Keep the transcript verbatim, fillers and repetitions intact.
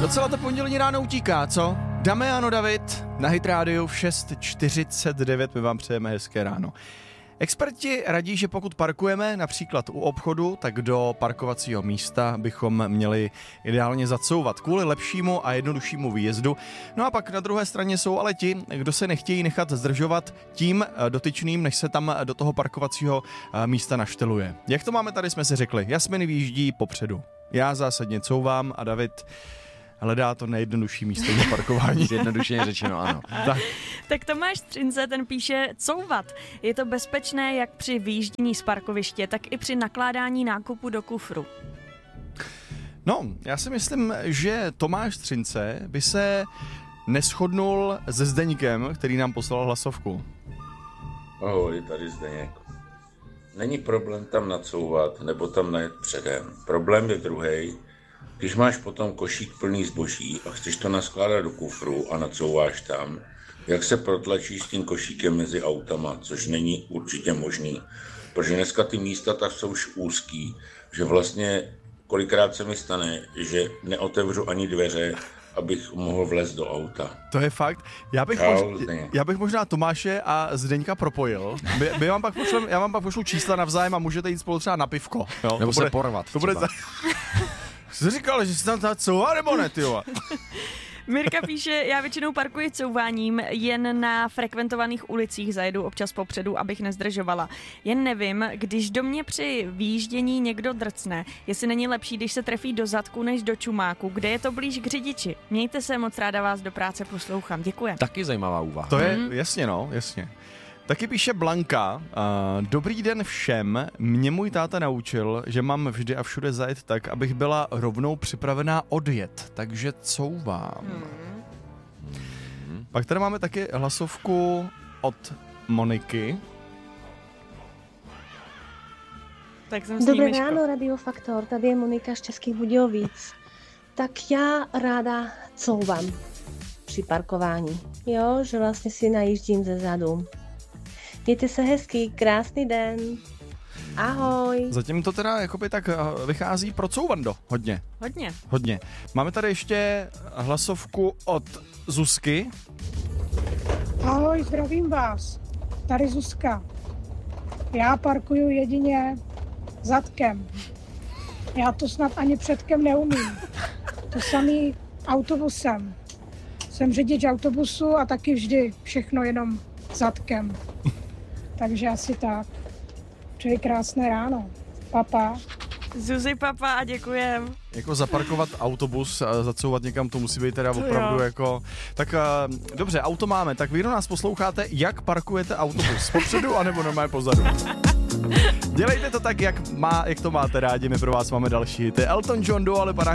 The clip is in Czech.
Docela to pondělní ráno utíká, co? Damiano David na Hit Radio v šest čtyřicet devět, my vám přejeme hezké ráno. Experti radí, že pokud parkujeme například u obchodu, tak do parkovacího místa bychom měli ideálně zacouvat kvůli lepšímu a jednoduššímu výjezdu. No a pak na druhé straně jsou ale ti, kdo se nechtějí nechat zdržovat tím dotyčným, než se tam do toho parkovacího místa našteluje. Jak to máme tady, jsme si řekli, Jasminy výjíždí popředu. Já zásadně couvám a David hledá to nejjednodušší místo na parkování. Zjednodušeně řečeno, ano. Tak. tak Tomáš Třince, ten píše couvat. Je to bezpečné jak při výjíždění z parkoviště, tak i při nakládání nákupu do kufru. No, já si myslím, že Tomáš Třince by se neshodnul se Zdeňkem, který nám poslal hlasovku. Ahoj, tady Zdeněk. Není problém tam nacouvat nebo tam najet předem. Problém je druhej. Když máš potom košík plný zboží a chceš to naskládat do kufru a nacouváš tam, jak se protlačíš s tím košíkem mezi autama, což není určitě možný. Protože dneska ty místa tak jsou už úzký, že vlastně kolikrát se mi stane, že neotevřu ani dveře, abych mohl vlézt do auta. To je fakt. Já bych, Čau, mož... já bych možná Tomáše a Zdeňka propojil. My, my vám pak pošlem, já vám pak pošlu čísla navzájem a můžete jít spolu třeba na pivko. Jo? Nebo to se bude, porvat. To bude za... Jsi říkal, že jsi tam ta couvá nebo ne, tyjo? Mirka píše, já většinou parkuji couváním, jen na frekventovaných ulicích zajedu občas popředu, abych nezdržovala. Jen nevím, když do mě při výjíždění někdo drcne, jestli není lepší, když se trefí do zadku než do čumáku, kde je to blíž k řidiči. Mějte se, moc ráda vás do práce poslouchám. Děkuji. Taky zajímavá úvaha. To je, jasně no, jasně. Taky píše Blanka, uh, dobrý den všem, mě můj táta naučil, že mám vždy a všude zajet tak, abych byla rovnou připravená odjet, takže couvám. Hmm. Hmm. Pak tady máme taky hlasovku od Moniky. Tak jsem s Dobré ní, ráno, Radio Faktor, tady je Monika z Českých Budějovic. Tak já ráda couvám při parkování, jo, že vlastně si najíždím ze zadu. Mějte se hezky, krásný den. Ahoj. Zatím to teda jakoby tak vychází pro couvando hodně. Hodně. Hodně. Máme tady ještě hlasovku od Zuzky. Ahoj, zdravím vás. Tady Zuzka. Já parkuju jedině zadkem. Já to snad ani předkem neumím. To samý autobusem. Jsem řidič autobusu a taky vždy všechno jenom zadkem. Takže asi tak. Přeji krásné ráno. Papa. Zuzi, papa, a děkujem. Jako zaparkovat autobus a zacouvat někam, to musí být teda to opravdu jo. jako... Tak uh, dobře, auto máme, tak vy, kdo nás posloucháte, jak parkujete autobus? Popředu anebo normálně pozadu? Dělejte to tak, jak, má, jak to máte rádi, my pro vás máme další hity. Elton John, Dua Lipa,